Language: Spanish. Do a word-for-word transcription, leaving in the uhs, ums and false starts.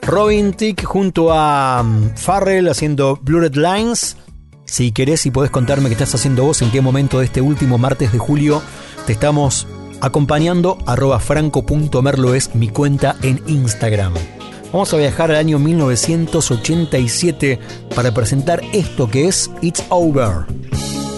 Robin Thicke junto a um, Farrell haciendo Blurred Lines. Si querés y podés contarme qué estás haciendo vos, en qué momento de este último martes de julio te estamos acompañando. Arroba franco punto merlo es mi cuenta en Instagram. Vamos a viajar al año mil novecientos ochenta y siete para presentar esto que es It's Over.